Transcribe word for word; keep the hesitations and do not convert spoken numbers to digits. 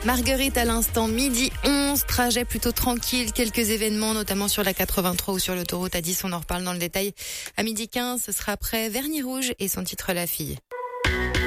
Marguerite à l'instant, midi onze, trajet plutôt tranquille, quelques événements notamment sur la quatre-vingt-trois ou sur l'autoroute A dix, on en reparle dans le détail. À midi quinze, ce sera après Vernis Rouge et son titre La Fille.